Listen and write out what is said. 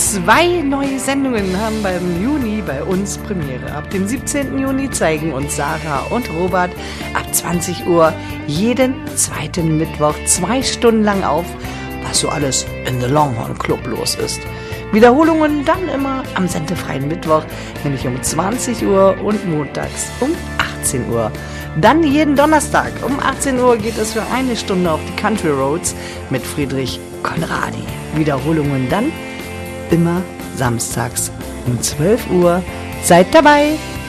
2 neue Sendungen haben beim Juni bei uns Premiere. Ab dem 17. Juni zeigen uns Sarah und Robert ab 20 Uhr jeden zweiten Mittwoch 2 Stunden lang auf, was so alles in The Longhorn Club los ist. Wiederholungen dann immer am sendefreien Mittwoch, nämlich um 20 Uhr und montags um 18 Uhr. Dann jeden Donnerstag um 18 Uhr geht es für 1 Stunde auf die Country Roads mit Friedrich Conradi. Wiederholungen dann immer samstags um 12 Uhr. Seid dabei!